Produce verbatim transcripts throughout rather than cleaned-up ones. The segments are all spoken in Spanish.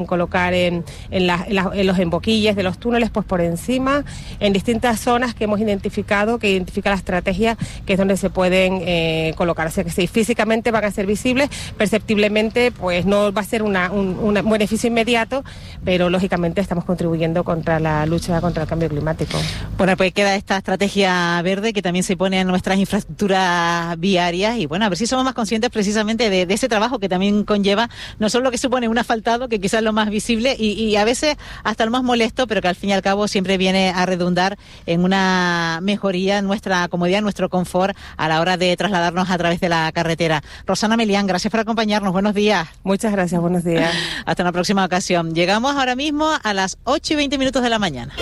colocar en, en, la, en, la, en los emboquilles de los túneles, pues por encima, en distintas zonas que hemos identificado, que identifica la estrategia, que es donde se pueden eh, colocar. O sea que sí, físicamente van a ser visibles, perceptiblemente pues no va a ser una, un, un beneficio inmediato, pero lógicamente estamos contribuyendo contra la lucha contra el cambio climático. Bueno, pues queda esta estrategia verde que también se pone en nuestras infraestructuras viarias y bueno, a ver si somos más conscientes precisamente de, de ese trabajo que también conlleva, no solo lo que supone un asfaltado, que quizás lo más visible y, y a veces hasta lo más molesto, pero que al fin y al cabo siempre viene a redundar en una mejoría en nuestra comodidad, en nuestro confort a la hora de trasladarnos a través de la carretera. Rosana Melián, gracias por acompañarnos. Buenos días. Muchas gracias, buenos días. Hasta una próxima ocasión. Llegamos ahora mismo a las ocho y veinte minutos de la mañana.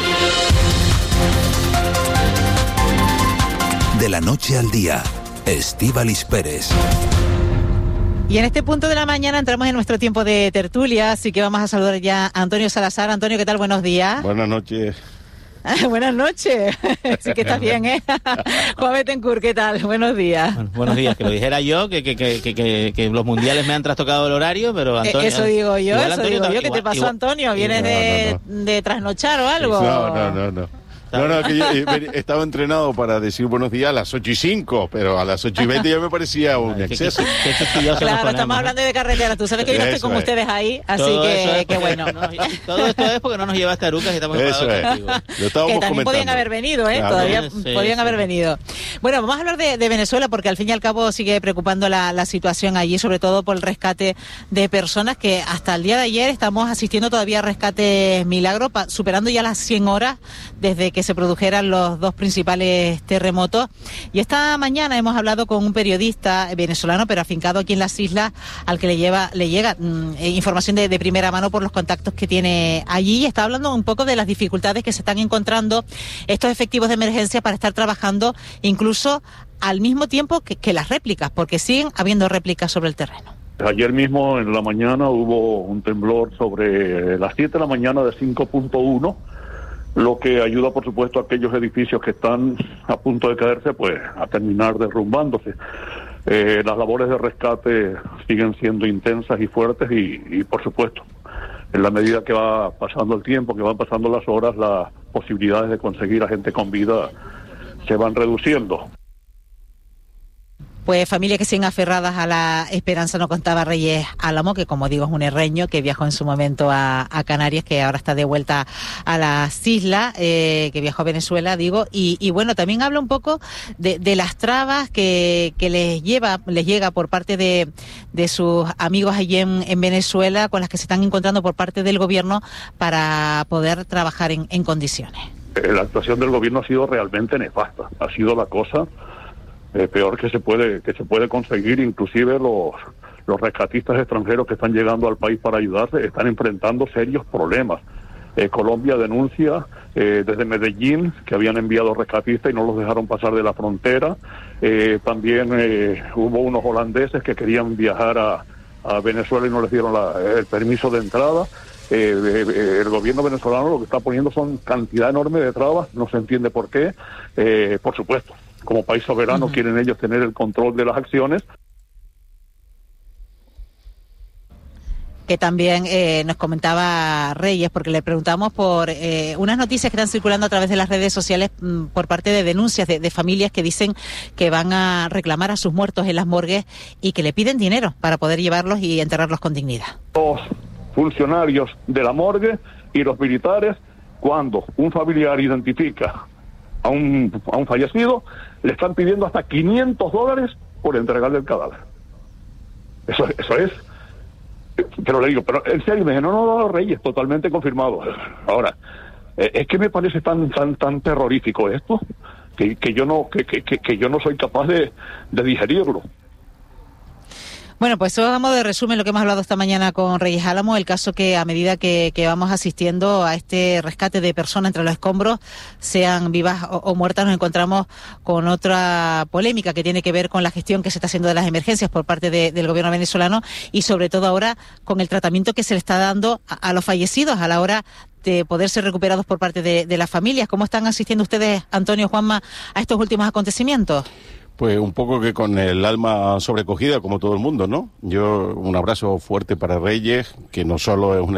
De la noche al día, Estíbaliz Pérez. Y en este punto de la mañana entramos en nuestro tiempo de tertulia, así que vamos a saludar ya a Antonio Salazar. Antonio, ¿qué tal? Buenos días. Buenas noches. Buenas noches. Sí que estás bien, ¿eh? Juan Betancourt, ¿qué tal? Buenos días. Bueno, buenos días. Que lo dijera yo, que, que, que, que, que los mundiales me han trastocado el horario, pero Antonio... Eso digo yo, igual, eso Antonio, digo yo. ¿Qué igual, te pasó, igual, Antonio? ¿Vienes no, de, no, no. de trasnochar o algo? No, no, no, no. No, no, que yo eh, estaba entrenado para decir buenos días a las ocho y cinco, pero a las ocho y veinte ya me parecía un Ay, exceso. Que, que, que, que claro, estamos hablando de carretera. Tú sabes que yo no estoy Eso con es. ustedes ahí, así todo que, eso es que porque bueno. no nos- todo esto es porque no nos llevaste a Arucas y estamos Eso enfadados es. contigo. Lo Que estábamos también comentando. podían haber venido, ¿eh? Claro. Todavía Sí, podían sí. haber venido. Bueno, vamos a hablar de, de Venezuela porque al fin y al cabo sigue preocupando la, la situación allí, sobre todo por el rescate de personas que hasta el día de ayer estamos asistiendo todavía a rescates milagros, pa- superando ya las cien horas desde que se produjeran los dos principales terremotos. Y esta mañana hemos hablado con un periodista venezolano, pero afincado aquí en las islas, al que le lleva le llega mm, eh, información de, de primera mano por los contactos que tiene allí. Y está hablando un poco de las dificultades que se están encontrando estos efectivos de emergencia para estar trabajando incluso al mismo tiempo que, que las réplicas, porque siguen habiendo réplicas sobre el terreno. Ayer mismo en la mañana hubo un temblor sobre las siete de la mañana de cinco punto uno, lo que ayuda por supuesto a aquellos edificios que están a punto de caerse pues a terminar derrumbándose. Eh, las labores de rescate siguen siendo intensas y fuertes y, y por supuesto en la medida que va pasando el tiempo, que van pasando las horas, las posibilidades de conseguir a gente con vida se van reduciendo. Pues familias que siguen aferradas a la esperanza, nos contaba Reyes Álamo, que como digo es un herreño que viajó en su momento a, a Canarias, que ahora está de vuelta a las islas, eh, que viajó a Venezuela, digo, y, y bueno, también habla un poco de, de las trabas que, que les lleva, les llega por parte de, de sus amigos allí en, en Venezuela, con las que se están encontrando por parte del gobierno para poder trabajar en, en condiciones. Eh, La actuación del gobierno ha sido realmente nefasta, ha sido la cosa Eh, peor que se puede que se puede conseguir. Inclusive los los rescatistas extranjeros que están llegando al país para ayudarse están enfrentando serios problemas. Eh, Colombia denuncia eh, desde Medellín que habían enviado rescatistas y no los dejaron pasar de la frontera. Eh, también eh, hubo unos holandeses que querían viajar a, a Venezuela y no les dieron la, el permiso de entrada. Eh, eh, el gobierno venezolano lo que está poniendo son cantidad enorme de trabas, no se entiende por qué. Eh, por supuesto, como país soberano uh-huh. quieren ellos tener el control de las acciones. Que también eh, nos comentaba Reyes, porque le preguntamos por eh, unas noticias que están circulando a través de las redes sociales m, por parte de denuncias de, de familias que dicen que van a reclamar a sus muertos en las morgues y que le piden dinero para poder llevarlos y enterrarlos con dignidad. Los funcionarios de la morgue y los militares, cuando un familiar identifica a un, a un fallecido, le están pidiendo hasta quinientos dólares por entregarle el cadáver. Eso, eso es... Pero le digo, pero en serio, me dije, no, no, no, Reyes, totalmente confirmado. Ahora, eh, es que me parece tan tan tan terrorífico esto, que, que yo no que, que, que yo no soy capaz de, de digerirlo. Bueno, pues eso vamos de resumen lo que hemos hablado esta mañana con Reyes Álamo, el caso que a medida que, que vamos asistiendo a este rescate de personas entre los escombros, sean vivas o, o muertas, nos encontramos con otra polémica que tiene que ver con la gestión que se está haciendo de las emergencias por parte de, del gobierno venezolano y sobre todo ahora con el tratamiento que se le está dando a, a los fallecidos a la hora de poder ser recuperados por parte de, de las familias. ¿Cómo están asistiendo ustedes, Antonio, Juanma, a estos últimos acontecimientos? Pues un poco que con el alma sobrecogida, como todo el mundo, ¿no? Yo un abrazo fuerte para Reyes, que no solo es un